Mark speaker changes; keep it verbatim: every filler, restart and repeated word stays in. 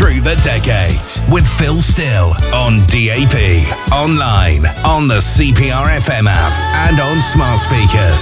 Speaker 1: through the decades with Phil Still on D A B, online, on the C P R F M app, and on smart speakers.